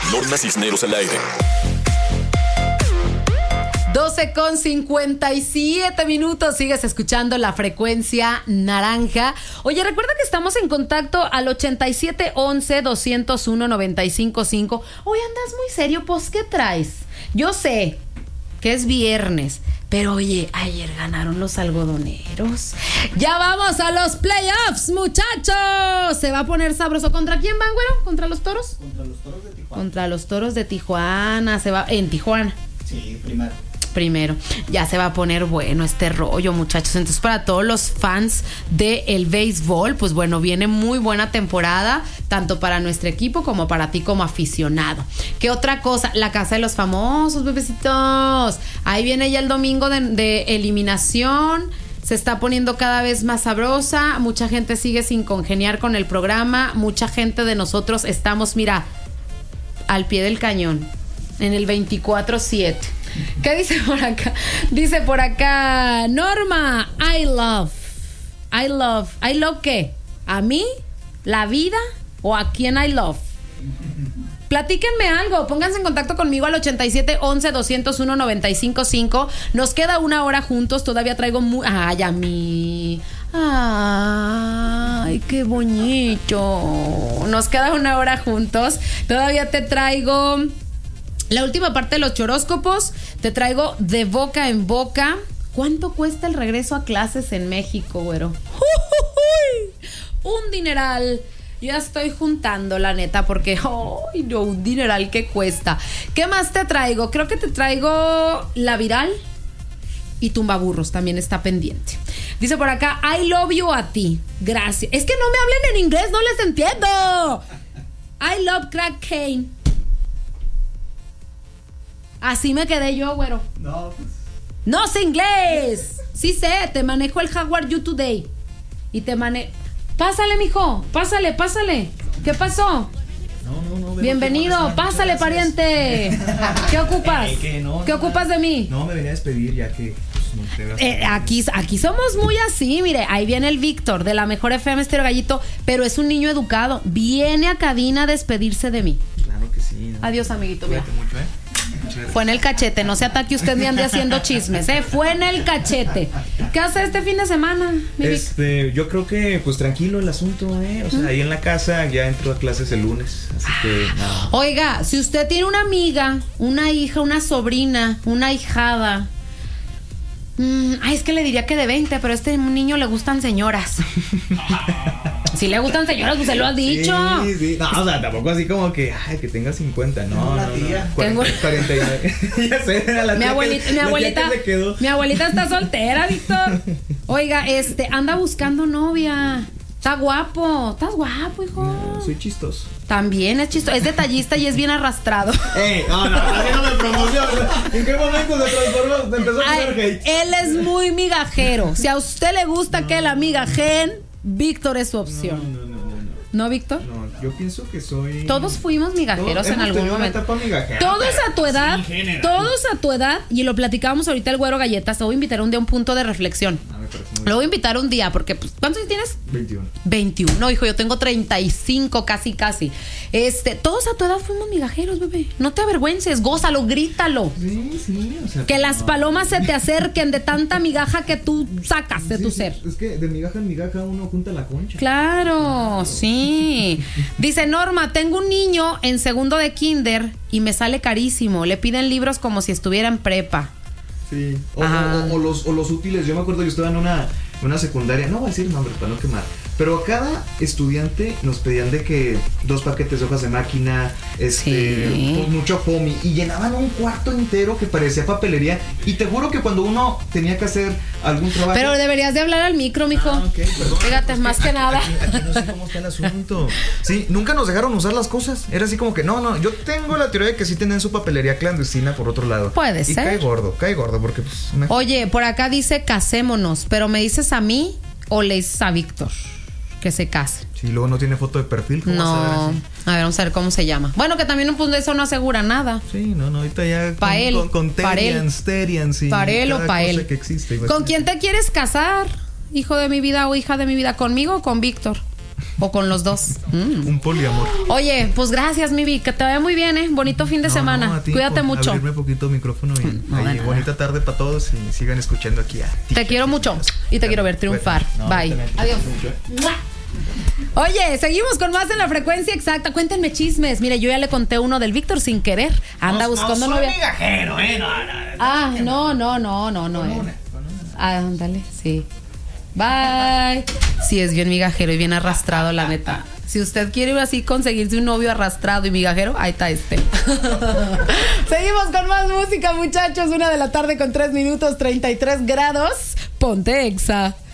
Norma Cisneros al aire. 12:57. Sigues escuchando La Frecuencia Naranja. Oye, recuerda que estamos en contacto al 8711-201-955. Oye, andas muy serio, pues, ¿qué traes? Yo sé que es viernes, pero oye, ayer ganaron los algodoneros. Ya vamos a los playoffs, muchachos. Se va a poner sabroso. ¿Contra quién van, güero? ¿Contra los Toros? Contra los Toros de Tijuana. Contra los Toros de Tijuana. Se va en Tijuana. Sí, primero. Ya se va a poner bueno este rollo, muchachos. Entonces, para todos los fans del béisbol, pues bueno, viene muy buena temporada, tanto para nuestro equipo como para ti como aficionado. ¿Qué otra cosa? La Casa de los Famosos, bebecitos. Ahí viene ya el domingo de eliminación. Se está poniendo cada vez más sabrosa. Mucha gente sigue sin congeniar con el programa. Mucha gente de nosotros estamos, mira, al pie del cañón, en el 24/7. ¿Qué dice por acá? Dice por acá, Norma, I love ¿qué? ¿A mí? ¿La vida? ¿O a quién I love? Platíquenme algo, pónganse en contacto conmigo al 8711-201-955. Nos queda una hora juntos, todavía traigo ay, a mí. Ay, qué bonito. Nos queda una hora juntos. Todavía te traigo la última parte de los choróscopos. Te traigo de boca en boca. ¿Cuánto cuesta el regreso a clases en México, güero? Un dineral. Yo ya estoy juntando, la neta, porque ¡ay, no! Un dineral que cuesta. ¿Qué más te traigo? Creo que te traigo la viral y tumbaburros, también está pendiente. Dice por acá, I love you a ti. Gracias. Es que no me hablen en inglés, no les entiendo. I love crack Kane. Así me quedé yo, güero. No, pues. No sé inglés. Sí sé, te manejo el How are you today. Y te manejo. Pásale, mijo. Pásale. ¿Qué pasó? No. Bienvenido. Pásale, pariente. ¿Qué ocupas? ¿Qué ocupas de mí? No, me venía a despedir ya que no te aquí somos muy así. Mire, ahí viene el Víctor de la Mejor FM Estéreo Gallito, pero es un niño educado. Viene a cabina a despedirse de mí. Claro que sí. ¿No? Adiós, amiguito. Cuídate mucho, Fue en el cachete, no se ataque usted ni ande haciendo chismes, fue en el cachete. ¿Qué hace este fin de semana, mi Vic? Yo creo que pues tranquilo el asunto, o sea, ahí en la casa ya entro a clases el lunes, así que nada. Oiga, si usted tiene una amiga, una hija, una sobrina, una ahijada, es que le diría que de 20, pero a este niño le gustan señoras. Si le gustan señoras, pues se lo ha dicho. Sí. No, o sea, tampoco así como que tenga 50, no. La tía. 49. Ya sé, la mi abuelita está soltera, Víctor. Oiga, anda buscando novia. Está guapo. ¿Estás guapo, hijo? No, soy chistoso. También es chistoso. Es detallista y es bien arrastrado. Así no me promociona. ¿En qué momento se transformó? Empezó a hacer hate. Él es muy migajero. Si a usted le gusta que la migajen, Víctor es su opción. ¿No, Víctor? No, yo pienso que soy. Todos fuimos migajeros en algún momento. Todos a tu edad. Todos a tu edad. Y lo platicábamos ahorita el Güero Galletas. Te voy a invitar un día a un punto de reflexión. Lo voy a invitar un día porque, pues, ¿cuántos años tienes? 21. No, hijo, yo tengo 35, casi. Todos a tu edad fuimos migajeros, bebé. No te avergüences, gózalo, grítalo. Sí, o sea, que las palomas se te acerquen de tanta migaja que tú sacas de tu ser. Es que de migaja en migaja uno junta la concha. Claro, sí. Dice Norma, tengo un niño en segundo de kinder y me sale carísimo. Le piden libros como si estuviera en prepa. Sí, o los útiles. Yo me acuerdo que estaba en una secundaria, no voy a decir nombres para no quemar, pero a cada estudiante nos pedían de que 2 paquetes de hojas de máquina, pues mucho foamy, y llenaban un cuarto entero que parecía papelería. Y te juro que cuando uno tenía que hacer algún trabajo. Pero deberías de hablar al micro, mijo. Perdón. Fíjate, más que nada. Aquí no sé cómo está el asunto. Sí, nunca nos dejaron usar las cosas. Era así como que no, yo tengo la teoría de que sí tenían su papelería clandestina por otro lado. Puede ser. Y cae gordo porque pues Oye, por acá dice casémonos, pero ¿me dices a mí o le dices a Víctor que se case? Sí, luego no tiene foto de perfil. ¿Cómo no, vas a ver así? A ver, vamos a ver cómo se llama. Bueno, que también pues, eso no asegura nada. Sí, no, ahorita ya con Terians y para él o para él. Que existe. ¿Con quién te quieres casar? Hijo de mi vida o hija de mi vida, ¿conmigo o con Víctor? ¿O con los dos? Un poliamor. Oye, pues gracias, mi Vic, que te vaya muy bien, Bonito fin de semana. A ti, cuídate mucho. Abrirme poquito el micrófono y bonita tarde para todos y sigan escuchando aquí a Te quiero mucho y te quiero ver triunfar. Bye. Adiós. Oye, seguimos con más en la frecuencia exacta. Cuéntenme chismes. Mire, yo ya le conté uno del Víctor sin querer. Anda buscando novia. Migajero, No. Ándale, sí. Bye. Sí, es bien migajero y bien arrastrado, la neta. Si usted quiere así conseguirse un novio arrastrado y migajero, ahí está este. Seguimos con más música, muchachos. 1 de la tarde con 3 minutos, 33 grados. Ponte Exa.